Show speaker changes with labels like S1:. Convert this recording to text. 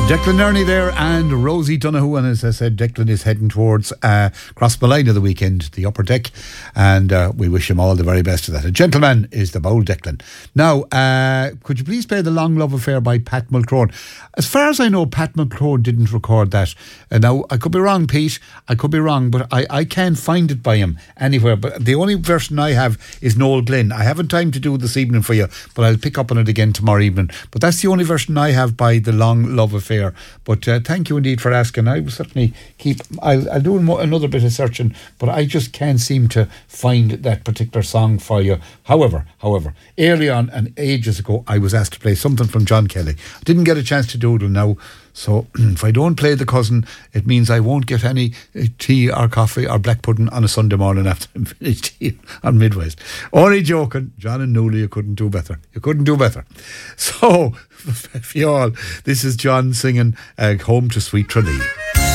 S1: Declan Ernie there and Rosie Donoghue, and as I said, Declan is heading towards Crossmolina the weekend, the upper deck, and we wish him all the very best of that. A gentleman is the bold Declan. Now, could you please play The Long Love Affair by Pat Mulchrone? As far as I know, Pat Mulchrone didn't record that. Now, I could be wrong, Pete, I could be wrong, but I can't find it by him anywhere. But the only version I have is Noel Glynn. I haven't time to do it this evening for you, but I'll pick up on it again tomorrow evening. But that's the only version I have by The Long Love Affair. But thank you indeed for asking. I will certainly I'll do another bit of searching, but I just can't seem to find that particular song for you. However, early on and ages ago, I was asked to play something from John Kelly. I didn't get a chance to do it now. So if I don't play The Cousin, it means I won't get any tea or coffee or black pudding on a Sunday morning after I finish tea on Midwest. Only joking. John and Newley, you couldn't do better. So, for you all, this is John singing Home to Sweet Tralee.